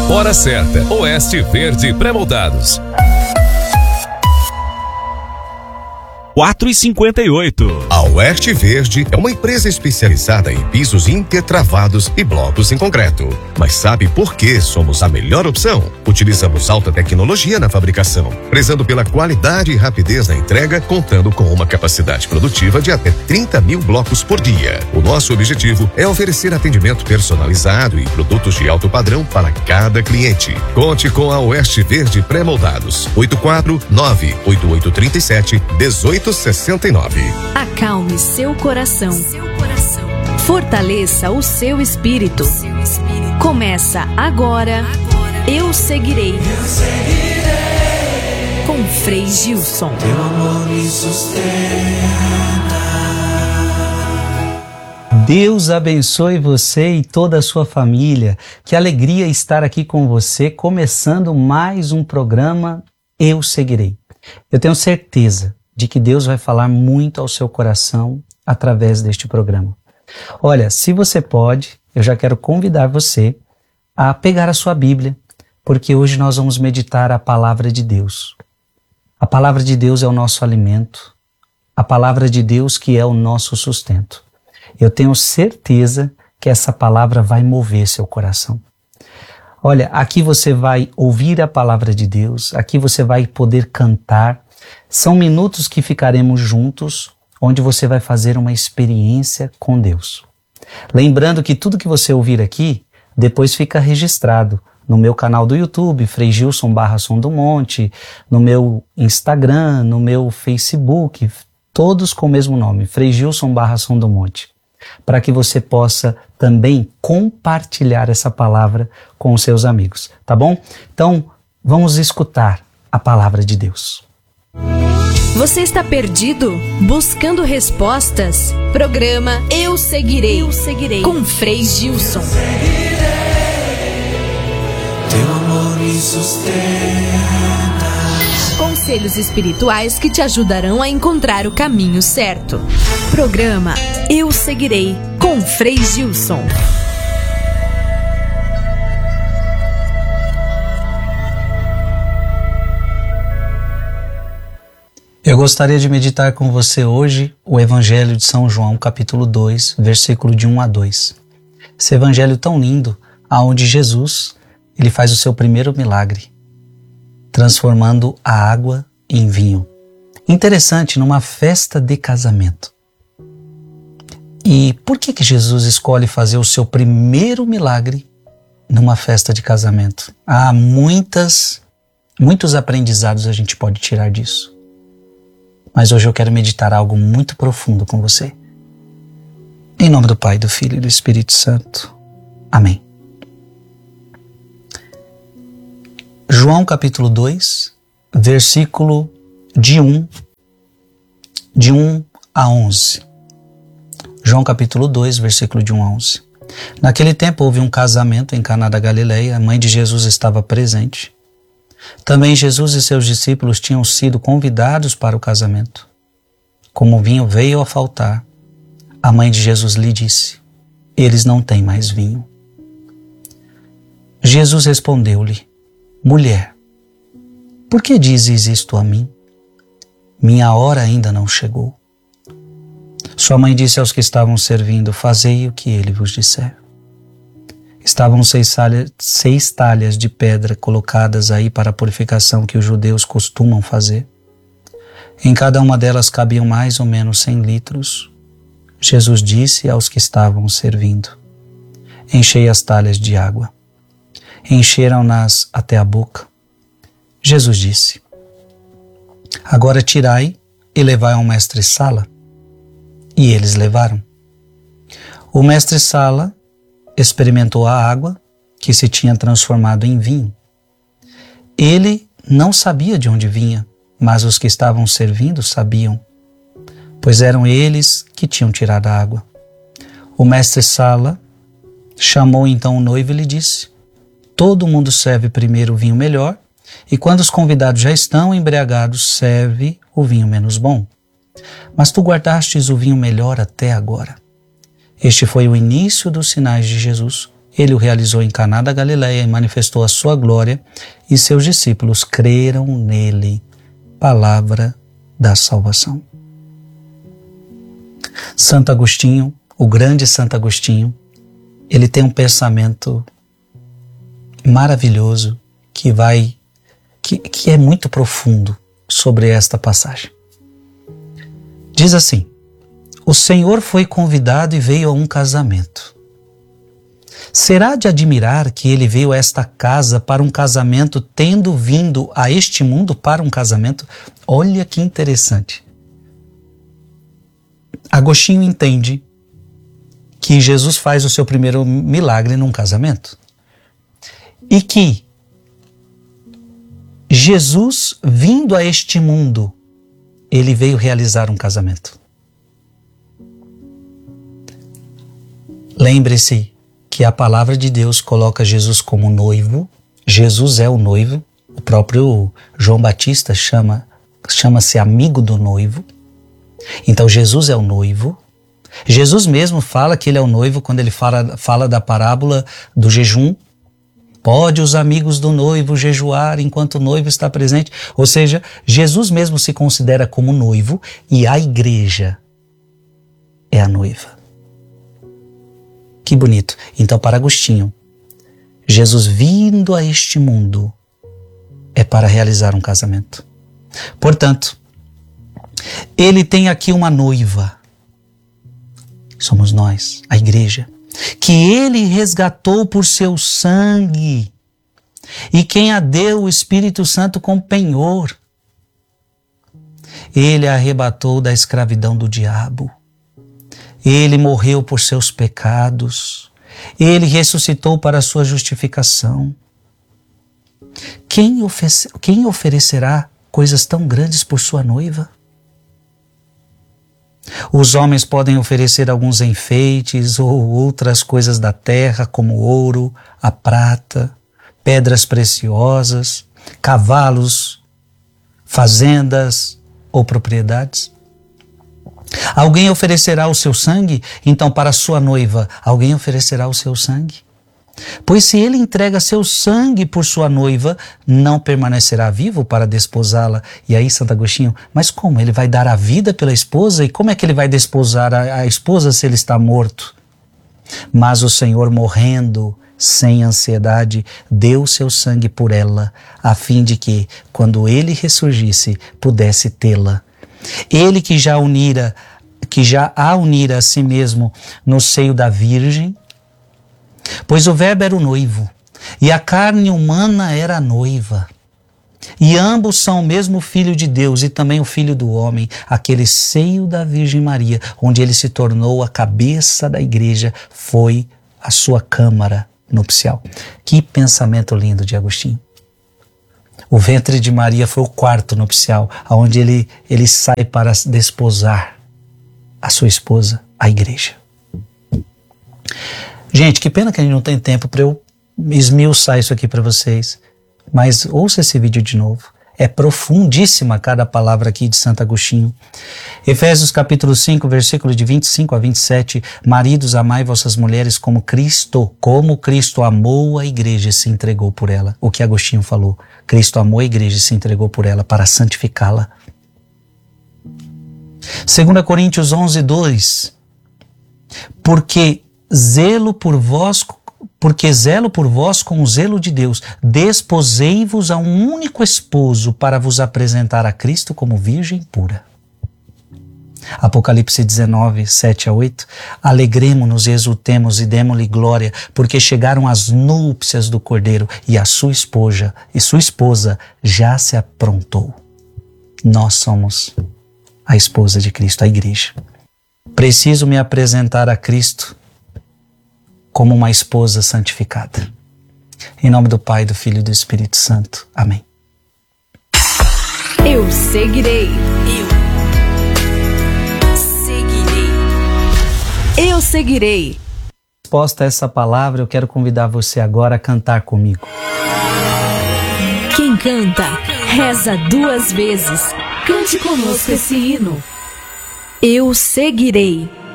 Hora certa, Oeste Verde Pré-moldados. 4h58. A Oeste Verde é uma empresa especializada em pisos intertravados e blocos em concreto. Mas sabe por que somos a melhor opção? Utilizamos alta tecnologia na fabricação, prezando pela qualidade e rapidez na entrega, contando com uma capacidade produtiva de até 30 mil blocos por dia. O nosso objetivo é oferecer atendimento personalizado e produtos de alto padrão para cada cliente. Conte com a Oeste Verde Pré-moldados. 849-8837-1869. Acalme seu coração. Fortaleça o seu espírito. Começa agora. Eu seguirei. Com Frei Gilson. Teu amor me sustenta. Deus abençoe você e toda a sua família. Que alegria estar aqui com você, começando mais um programa Eu Seguirei. Eu tenho certeza de que Deus vai falar muito ao seu coração através deste programa. Olha, se você pode, eu já quero convidar você a pegar a sua Bíblia, porque hoje nós vamos meditar a palavra de Deus. A palavra de Deus é o nosso alimento, a palavra de Deus que é o nosso sustento. Eu tenho certeza que essa palavra vai mover seu coração. Olha, aqui você vai ouvir a palavra de Deus, aqui você vai poder cantar. São minutos que ficaremos juntos, onde você vai fazer uma experiência com Deus. Lembrando que tudo que você ouvir aqui, depois fica registrado no meu canal do YouTube, Frei Gilson /Som do Monte, no meu Instagram, no meu Facebook, todos com o mesmo nome, Frei Gilson /Som do Monte, para que você possa também compartilhar essa palavra com os seus amigos, tá bom? Então, vamos escutar a palavra de Deus. Você está perdido? Buscando respostas? Programa Eu Seguirei. Com Frei Gilson. Teu amor me sustenta. Conselhos espirituais que te ajudarão a encontrar o caminho certo. Programa Eu Seguirei. Com Frei Gilson. Eu gostaria de meditar com você hoje o Evangelho de São João, capítulo 2, versículo de 1 a 2. Esse evangelho tão lindo, aonde Jesus, ele faz o seu primeiro milagre, transformando a água em vinho. Interessante, numa festa de casamento. E por que Jesus escolhe fazer o seu primeiro milagre numa festa de casamento? Há muitos aprendizados a gente pode tirar disso. Mas hoje eu quero meditar algo muito profundo com você. Em nome do Pai, do Filho e do Espírito Santo. Amém. João capítulo 2, versículo de 1 a 11. João capítulo 2, versículo de 1 a 11. Naquele tempo houve um casamento em Caná da Galileia, a mãe de Jesus estava presente. Também Jesus e seus discípulos tinham sido convidados para o casamento. Como o vinho veio a faltar, a mãe de Jesus lhe disse: eles não têm mais vinho. Jesus respondeu-lhe: mulher, por que dizes isto a mim? Minha hora ainda não chegou. Sua mãe disse aos que estavam servindo: fazei o que ele vos disser. Estavam 6 talhas de pedra colocadas aí para a purificação que os judeus costumam fazer. Em cada uma delas cabiam mais ou menos 100 litros. Jesus disse aos que estavam servindo: enchei as talhas de água. Encheram-nas até a boca. Jesus disse: agora tirai e levai ao mestre-sala. E eles levaram. O mestre-sala experimentou a água que se tinha transformado em vinho. Ele não sabia de onde vinha, mas os que estavam servindo sabiam, pois eram eles que tinham tirado a água. O mestre-sala chamou então o noivo e lhe disse: todo mundo serve primeiro o vinho melhor, e quando os convidados já estão embriagados, serve o vinho menos bom. Mas tu guardastes o vinho melhor até agora. Este foi o início dos sinais de Jesus, Ele o realizou em Caná da Galileia e manifestou a sua glória, e seus discípulos creram nele. Palavra da salvação. Santo Agostinho, o grande Santo Agostinho, ele tem um pensamento maravilhoso que é muito profundo sobre esta passagem. Diz assim: o Senhor foi convidado e veio a um casamento. Será de admirar que ele veio a esta casa para um casamento, tendo vindo a este mundo para um casamento? Olha que interessante. Agostinho entende que Jesus faz o seu primeiro milagre num casamento. E que Jesus, vindo a este mundo, ele veio realizar um casamento. Lembre-se que a palavra de Deus coloca Jesus como noivo. Jesus é o noivo. O próprio João Batista chama-se amigo do noivo. Então Jesus é o noivo. Jesus mesmo fala que ele é o noivo quando ele fala da parábola do jejum. Pode os amigos do noivo jejuar enquanto o noivo está presente? Ou seja, Jesus mesmo se considera como noivo e a igreja é a noiva. Que bonito. Então, para Agostinho, Jesus vindo a este mundo é para realizar um casamento. Portanto, ele tem aqui uma noiva. Somos nós, a igreja, que ele resgatou por seu sangue e quem a deu o Espírito Santo como penhor. Ele a arrebatou da escravidão do diabo. Ele morreu por seus pecados. Ele ressuscitou para a sua justificação. Quem oferecerá coisas tão grandes por sua noiva? Os homens podem oferecer alguns enfeites ou outras coisas da terra, como ouro, a prata, pedras preciosas, cavalos, fazendas ou propriedades. Alguém oferecerá o seu sangue? Então, para sua noiva, alguém oferecerá o seu sangue? Pois se ele entrega seu sangue por sua noiva, não permanecerá vivo para desposá-la. E aí, Santo Agostinho, mas como? Ele vai dar a vida pela esposa? E como é que ele vai desposar a esposa se ele está morto? Mas o Senhor, morrendo sem ansiedade, deu seu sangue por ela, a fim de que, quando ele ressurgisse, pudesse tê-la. Ele que já a unira a si mesmo no seio da Virgem, pois o Verbo era o noivo, e a carne humana era a noiva. E ambos são o mesmo Filho de Deus e também o Filho do homem, aquele seio da Virgem Maria, onde ele se tornou a cabeça da igreja, foi a sua câmara nupcial. Que pensamento lindo de Agostinho. O ventre de Maria foi o quarto nupcial, onde ele sai para desposar a sua esposa, a igreja. Gente, que pena que a gente não tem tempo para eu esmiuçar isso aqui para vocês. Mas ouça esse vídeo de novo. É profundíssima cada palavra aqui de Santo Agostinho. Efésios capítulo 5, versículo de 25 a 27. Maridos, amai vossas mulheres como Cristo amou a igreja e se entregou por ela. O que Agostinho falou. Cristo amou a igreja e se entregou por ela para santificá-la. 2 Coríntios 11, 2. Porque zelo por vós com o zelo de Deus, desposei-vos a um único esposo para vos apresentar a Cristo como virgem pura. Apocalipse 19, 7 a 8. Alegremo-nos e exultemos e demo-lhe glória, porque chegaram as núpcias do Cordeiro e sua esposa já se aprontou. Nós somos a esposa de Cristo, a igreja. Preciso me apresentar a Cristo como uma esposa santificada. Em nome do Pai, do Filho e do Espírito Santo. Amém. Eu seguirei. Eu seguirei. Resposta a essa palavra, eu quero convidar você agora a cantar comigo. Quem canta, reza 2 vezes. Cante conosco esse hino. Eu seguirei.